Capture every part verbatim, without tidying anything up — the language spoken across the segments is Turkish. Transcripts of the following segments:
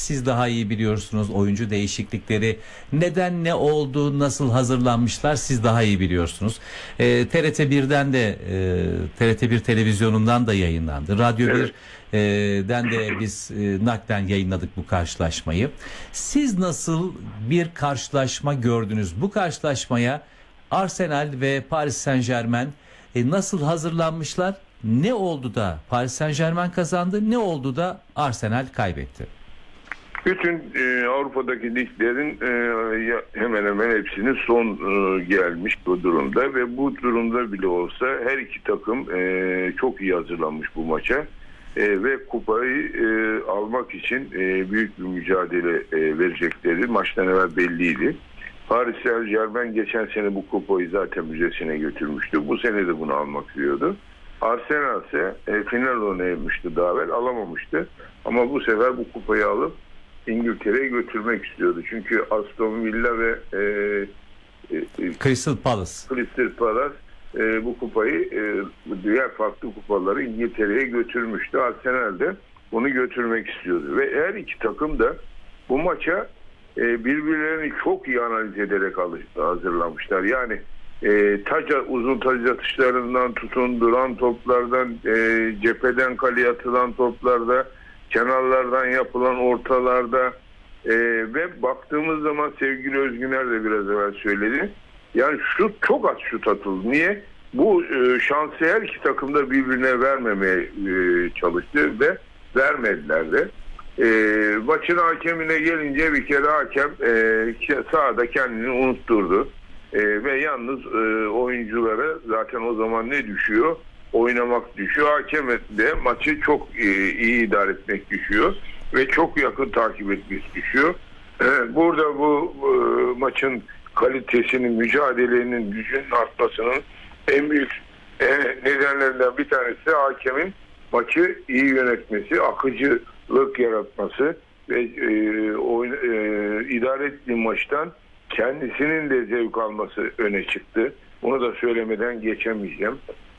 siz daha iyi biliyorsunuz. Oyuncu değişiklikleri neden, ne oldu, nasıl hazırlanmışlar siz daha iyi biliyorsunuz. E, T R T birden de e, T R T bir televizyonundan da yayınlandı. Radyo Evet. birden de biz e, naklen yayınladık bu karşılaşmayı. Siz nasıl bir karşılaşma gördünüz? Bu karşılaşmaya Arsenal ve Paris Saint-Germain e, nasıl hazırlanmışlar? Ne oldu da Paris Saint-Germain kazandı? Ne oldu da Arsenal kaybetti? Bütün e, Avrupa'daki liglerin e, hemen hemen hepsinin son e, gelmiş bu durumda ve bu durumda bile olsa her iki takım e, çok iyi hazırlanmış bu maça e, ve kupayı e, almak için e, büyük bir mücadele e, verecekleri maçtan evvel belliydi. Paris Saint-Germain geçen sene bu kupayı zaten müzesine götürmüştü. Bu sene de bunu almak istiyordu. Arsenal ise e, final oynamıştı daha evvel, alamamıştı. Ama bu sefer bu kupayı alıp İngiltere'ye götürmek istiyordu. Çünkü Aston Villa ve e, e, Crystal Palace Crystal Palace e, bu kupayı e, diğer farklı kupaları İngiltere'ye götürmüştü. Arsenal de bunu götürmek istiyordu. Ve her iki takım da bu maça e, birbirlerini çok iyi analiz ederek hazırlanmışlar. Yani e, taca, uzun taç atışlarından tutun, duran toplardan, e, cepheden kaleye atılan toplarda, kenarlardan yapılan ortalarda e, ve baktığımız zaman sevgili Özgüner de biraz evvel söyledi. Yani şut çok az şut atıldı. Niye? Bu e, şansı her iki takım da birbirine vermemeye e, çalıştı ve vermediler de. E, maçın hakemine gelince bir kere hakem e, sahada kendini unutturdu. E, ve yalnız e, oyunculara zaten o zaman ne düşüyor? Oynamak düşüyor. Hakem de maçı çok e, iyi idare etmek düşüyor. Ve çok yakın takip etmek düşüyor. E, burada bu e, maçın kalitesinin, mücadelenin, gücünün artmasının en büyük e, nedenlerinden bir tanesi hakemin maçı iyi yönetmesi, akıcılık yaratması ve e, oyun, e, idare ettiği maçtan kendisinin de zevk alması öne çıktı. Bunu da söylemeden geçemeyeceğim.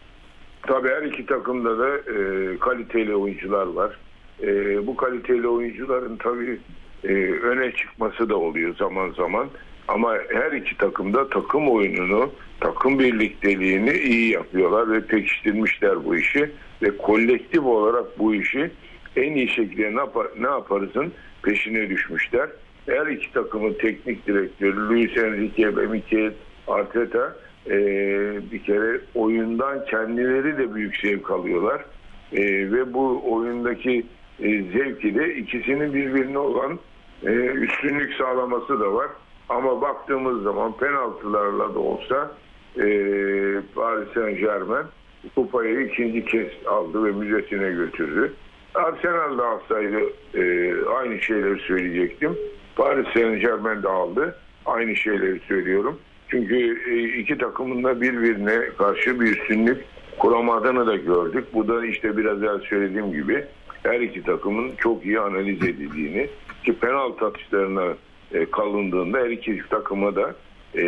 Tabii her iki takımda da e, kaliteli oyuncular var. E, bu kaliteli oyuncuların tabii e, öne çıkması da oluyor zaman zaman. Ama her iki takımda takım oyununu, takım birlikteliğini iyi yapıyorlar ve pekiştirmişler bu işi. Ve kolektif olarak bu işi en iyi şekilde ne, yapar, ne yaparızın peşine düşmüşler. Her iki takımın teknik direktörü Luis Enrique ve Mikel Arteta e, bir kere oyundan kendileri de büyük zevk alıyorlar. E, ve bu oyundaki e, zevki de ikisinin birbirine olan e, üstünlük sağlaması da var. Ama baktığımız zaman penaltılarla da olsa e, Paris Saint-Germain kupayı ikinci kez aldı ve müzesine götürdü. Arsenal da alsaydı e, aynı şeyleri söyleyecektim. Paris Saint-Germain de aldı. Aynı şeyleri söylüyorum. Çünkü e, iki takımın da birbirine karşı bir üstünlük kuramadığını da gördük. Bu da işte biraz daha söylediğim gibi her iki takımın çok iyi analiz edildiğini, ki penaltı atışlarına e, kalındığında her iki takıma da e,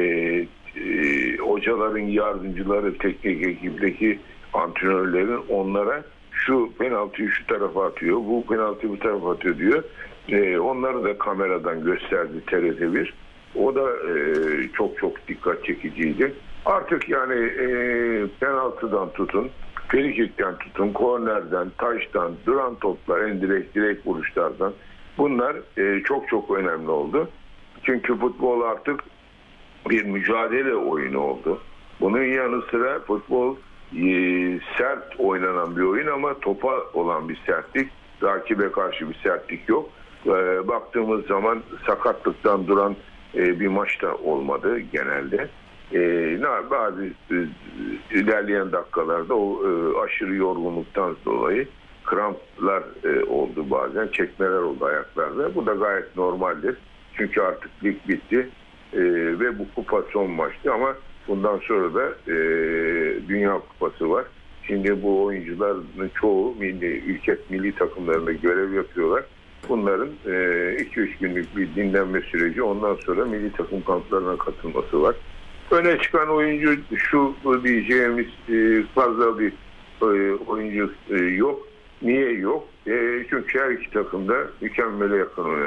e, hocaların yardımcıları, teknik ekipteki antrenörlerin onlara şu penaltıyı şu tarafa atıyor, bu penaltıyı bu tarafa atıyor diyor. E, onları da kameradan gösterdi T R T bir. O da e, çok çok dikkat çekiciydi. Artık yani e, penaltıdan tutun, frikikten tutun, kornerden, taştan, duran toplar, en direkt direkt vuruşlardan, bunlar e, çok çok önemli oldu. Çünkü futbol artık bir mücadele oyunu oldu. Bunun yanı sıra futbol e, sert oynanan bir oyun ama topa olan bir sertlik, rakibe karşı bir sertlik yok. E, baktığımız zaman sakatlıktan duran e, bir maçta olmadı genelde. E, bazı e, ilerleyen dakikalarda o e, aşırı yorgunluktan dolayı kramplar e, oldu bazen, çekmeler oldu ayaklarda. Bu da gayet normaldir. Çünkü artık lig bitti e, ve bu kupa son maçtı ama bundan sonra da e, Dünya Kupası var. Şimdi bu oyuncuların çoğu milli, ülke milli takımlarında görev yapıyorlar. Bunların iki üç günlük bir dinlenme süreci, ondan sonra milli takım kamplarına katılması var. Öne çıkan oyuncu şu diyeceğimiz e, fazla bir e, oyuncu e, yok. Niye yok? E, çünkü her iki takımda mükemmele yakın oynuyor.